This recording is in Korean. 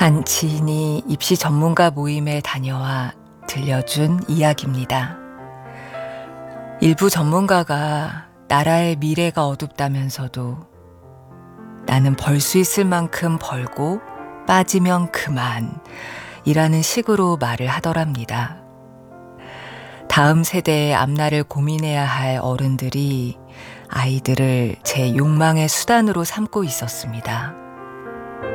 한 지인이 입시 전문가 모임에 다녀와 들려준 이야기입니다. 일부 전문가가 나라의 미래가 어둡다면서도 나는 벌 수 있을 만큼 벌고 빠지면 그만 이라는 식으로 말을 하더랍니다. 다음 세대의 앞날을 고민해야 할 어른들이 아이들을 제 욕망의 수단으로 삼고 있었습니다.